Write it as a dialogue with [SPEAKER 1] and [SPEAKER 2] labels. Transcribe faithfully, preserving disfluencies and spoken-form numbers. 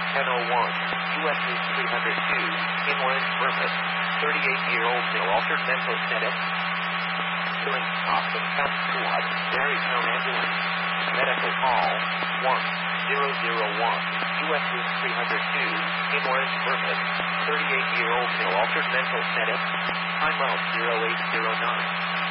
[SPEAKER 1] ten oh one, U S Route three hundred two, in Orange, Vermont, thirty-eight-year-old male altered mental status. Current stop from Camp Squad, Marytown Ambulance. Medical call, one zero zero one, U S Route three hundred two, in Orange, Vermont, thirty-eight-year-old male altered mental status. Time out zero eight zero nine.